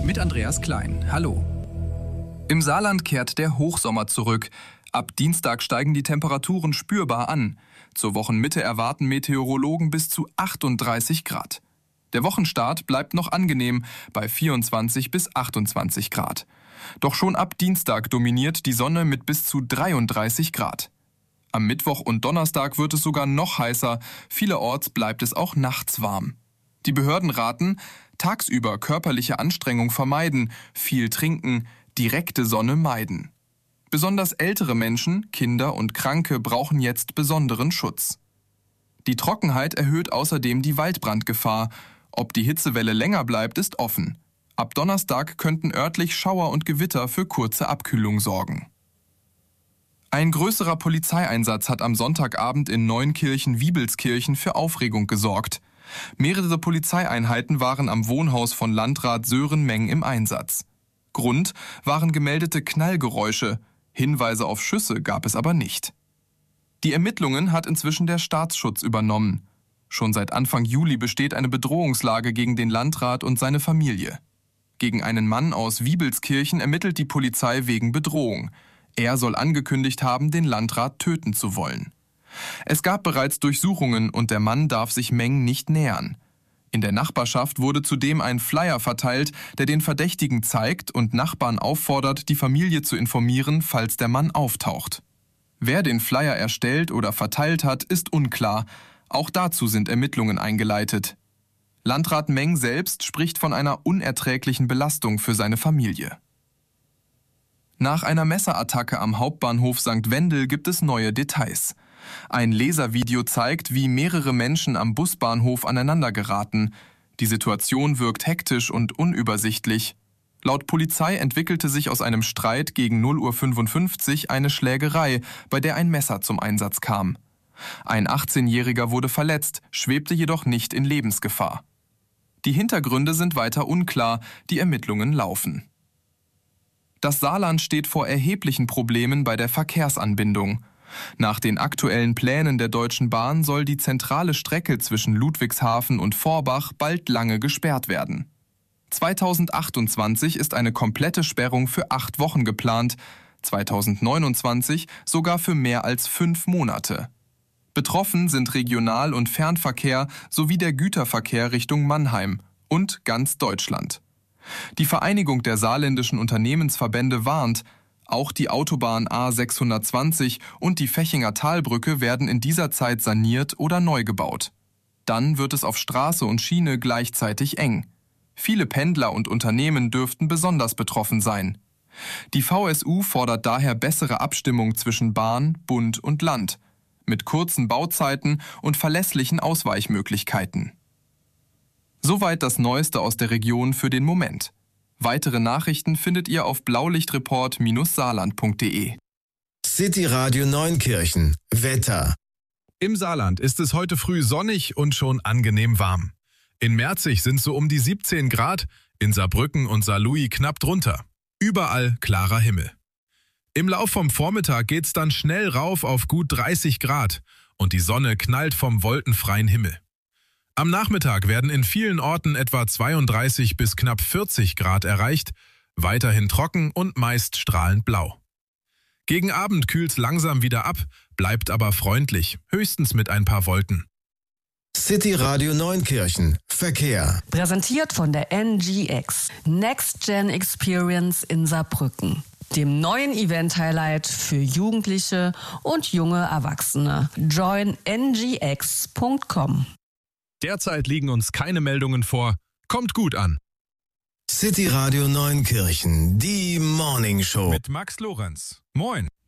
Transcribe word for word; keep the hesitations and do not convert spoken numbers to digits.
mit Andreas Klein. Hallo. Im Saarland kehrt der Hochsommer zurück. Ab Dienstag steigen die Temperaturen spürbar an. Zur Wochenmitte erwarten Meteorologen bis zu achtunddreißig Grad. Der Wochenstart bleibt noch angenehm bei vierundzwanzig bis achtundzwanzig Grad. Doch schon ab Dienstag dominiert die Sonne mit bis zu dreiunddreißig Grad. Am Mittwoch und Donnerstag wird es sogar noch heißer. Vielerorts bleibt es auch nachts warm. Die Behörden raten, tagsüber körperliche Anstrengung vermeiden, viel trinken, direkte Sonne meiden. Besonders ältere Menschen, Kinder und Kranke brauchen jetzt besonderen Schutz. Die Trockenheit erhöht außerdem die Waldbrandgefahr. Ob die Hitzewelle länger bleibt, ist offen. Ab Donnerstag könnten örtlich Schauer und Gewitter für kurze Abkühlung sorgen. Ein größerer Polizeieinsatz hat am Sonntagabend in Neunkirchen-Wiebelskirchen für Aufregung gesorgt. Mehrere Polizeieinheiten waren am Wohnhaus von Landrat Sören Meng im Einsatz. Grund waren gemeldete Knallgeräusche. Hinweise auf Schüsse gab es aber nicht. Die Ermittlungen hat inzwischen der Staatsschutz übernommen. Schon seit Anfang Juli besteht eine Bedrohungslage gegen den Landrat und seine Familie. Gegen einen Mann aus Wiebelskirchen ermittelt die Polizei wegen Bedrohung. Er soll angekündigt haben, den Landrat töten zu wollen. Es gab bereits Durchsuchungen und der Mann darf sich Meng nicht nähern. In der Nachbarschaft wurde zudem ein Flyer verteilt, der den Verdächtigen zeigt und Nachbarn auffordert, die Familie zu informieren, falls der Mann auftaucht. Wer den Flyer erstellt oder verteilt hat, ist unklar. Auch dazu sind Ermittlungen eingeleitet. Landrat Meng selbst spricht von einer unerträglichen Belastung für seine Familie. Nach einer Messerattacke am Hauptbahnhof Sankt Wendel gibt es neue Details. Ein Laservideo zeigt, wie mehrere Menschen am Busbahnhof aneinander geraten. Die Situation wirkt hektisch und unübersichtlich. Laut Polizei entwickelte sich aus einem Streit gegen null Uhr fünfundfünfzig eine Schlägerei, bei der ein Messer zum Einsatz kam. Ein achtzehnjähriger wurde verletzt, schwebte jedoch nicht in Lebensgefahr. Die Hintergründe sind weiter unklar, die Ermittlungen laufen. Das Saarland steht vor erheblichen Problemen bei der Verkehrsanbindung. Nach den aktuellen Plänen der Deutschen Bahn soll die zentrale Strecke zwischen Ludwigshafen und Vorbach bald lange gesperrt werden. zweitausendachtundzwanzig ist eine komplette Sperrung für acht Wochen geplant, zweitausendneunundzwanzig sogar für mehr als fünf Monate. Betroffen sind Regional- und Fernverkehr sowie der Güterverkehr Richtung Mannheim und ganz Deutschland. Die Vereinigung der saarländischen Unternehmensverbände warnt, auch die Autobahn A sechshundertzwanzig und die Fechinger Talbrücke werden in dieser Zeit saniert oder neu gebaut. Dann wird es auf Straße und Schiene gleichzeitig eng. Viele Pendler und Unternehmen dürften besonders betroffen sein. Die V S U fordert daher bessere Abstimmung zwischen Bahn, Bund und Land, mit kurzen Bauzeiten und verlässlichen Ausweichmöglichkeiten. Soweit das Neueste aus der Region für den Moment. Weitere Nachrichten findet ihr auf blaulichtreport saarland punkt de. City Radio Neunkirchen. Wetter. Im Saarland ist es heute früh sonnig und schon angenehm warm. In Merzig sind so um die siebzehn Grad, in Saarbrücken und Saarlouis knapp drunter. Überall klarer Himmel. Im Lauf vom Vormittag geht's dann schnell rauf auf gut dreißig Grad und die Sonne knallt vom wolkenfreien Himmel. Am Nachmittag werden in vielen Orten etwa zweiunddreißig bis knapp vierzig Grad erreicht, weiterhin trocken und meist strahlend blau. Gegen Abend kühlt's langsam wieder ab, bleibt aber freundlich, höchstens mit ein paar Wolken. City Radio Neunkirchen. Verkehr. Präsentiert von der N G X. Next Gen Experience in Saarbrücken. Dem neuen Event-Highlight für Jugendliche und junge Erwachsene. join n g x punkt com. Derzeit liegen uns keine Meldungen vor. Kommt gut an. City Radio Neunkirchen, die Morning Show. Mit Max Lorenz. Moin.